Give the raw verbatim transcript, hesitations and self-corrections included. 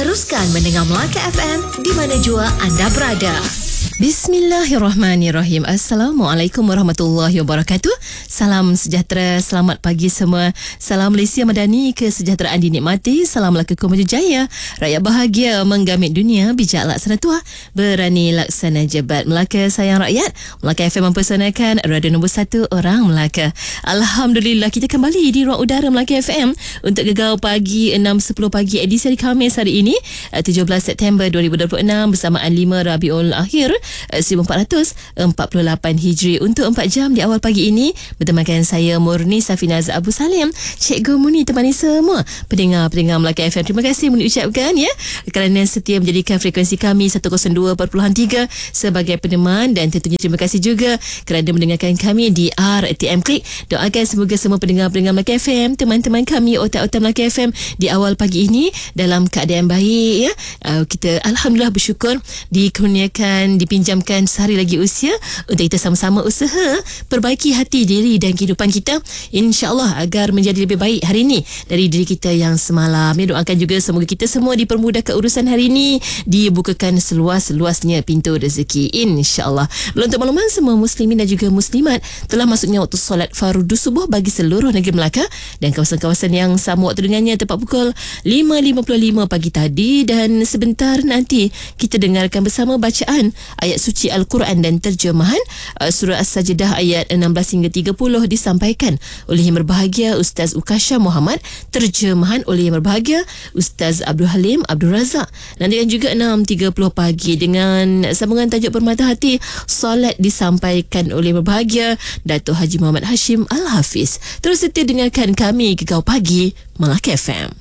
Teruskan mendengar Melaka F M di mana jua anda berada. Bismillahirrahmanirrahim. Assalamualaikum warahmatullahi wabarakatuh. Salam sejahtera, selamat pagi semua. Salam Malaysia Madani, kesejahteraan dinikmati. Salam Melaka Kemajuan Jaya. Rakyat bahagia menggamit dunia, bijak laksana tua, berani laksana jebat. Melaka sayang rakyat. Melaka F M mempersanakan radio nombor satu orang Melaka. Alhamdulillah, kita kembali di ruang udara Melaka F M untuk Gegar Pagi enam sepuluh pagi edisi hari Khamis hari ini tujuh belas September dua ribu dua puluh enam bersamaan lima Rabiul Akhir seribu empat ratus empat puluh lapan Hijri. Untuk empat jam di awal pagi ini bertemankan saya Murni Safinaz Abu Salim. Cikgu Muni temani semua pendengar-pendengar Melaka F M. Terima kasih Muni ucapkan ya kerana setia menjadikan frekuensi kami seratus dua perpuluhan tiga sebagai peneman, dan tentunya terima kasih juga kerana mendengarkan kami di R T M Klik. Doakan semoga semua pendengar-pendengar Melaka F M, teman-teman kami otak-otak Melaka F M di awal pagi ini dalam keadaan baik ya. Uh, kita alhamdulillah bersyukur dikurniakan dipinjamkan sehari lagi usia untuk kita sama-sama usaha perbaiki hati diri dan kehidupan kita, insya-Allah agar menjadi lebih baik hari ini dari diri kita yang semalam. Ya, doakan juga semoga kita semua dipermudahkan urusan hari ini, dibukakan seluas-luasnya pintu rezeki, insya-Allah. Untuk makluman, semua muslimin dan juga muslimat telah masuknya waktu solat fardu subuh bagi seluruh negeri Melaka dan kawasan-kawasan yang sama waktu dengannya tepat pukul lima lima puluh lima pagi tadi, dan sebentar nanti kita dengarkan bersama bacaan ayat suci Al-Quran dan terjemahan uh, surah As-Sajdah ayat enam belas hingga tiga puluh disampaikan oleh Yang Berbahagia Ustaz Ukasha Muhammad, terjemahan oleh Yang Berbahagia Ustaz Abdul Halim Abdul Razak. Nantikan juga enam tiga puluh pagi dengan sambungan tajuk Permata Hati, solat disampaikan oleh Yang Berbahagia Datuk Haji Muhammad Hashim Al-Hafiz. Terus setia dengarkan kami Gegar Pagi Melaka F M.